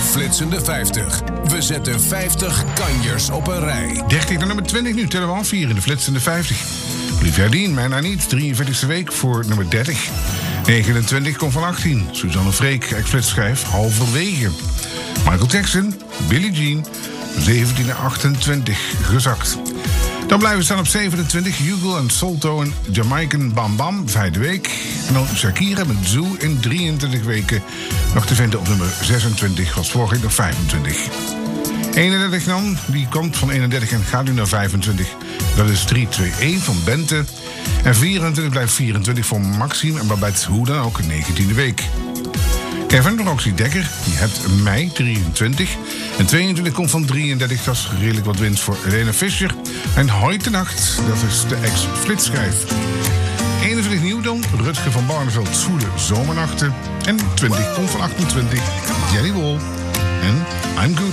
Flitsende 50. We zetten 50 kanjers op een rij. 30 naar nummer 20 nu, tellen we al 4 in de Flitsende 50. Olivia Dean, Mijn Aniet, 43e week voor nummer 30. 29 komt van 18. Suzanne Freek, ex-flitsschijf, halverwege. Michael Jackson, Billie Jean, 17 naar 28, gezakt. Dan blijven we staan op 27, Hugo en Solto en Jamaican Bam Bam, 5e week. En dan Shakira met Zoo in 23 weken. Nog te vinden op nummer 26, was vorige week nog 25. 31 dan, die komt van 31 en gaat nu naar 25. Dat is 321 van Bente. En 24 blijft 24 voor Maxime en Babette Hoe dan ook, 19e week. Kevin Roxy Dekker, die hebt mei 23. En 22 komt van 33, dat is redelijk wat winst voor Helena Fischer. En Heute Nacht, dat is de ex-flitsschijf. 21 nieuw dan, Rutger van Barneveld, Zwoele Zomernachten. En 20 komt van 28, Jelly Wol en I'm Good.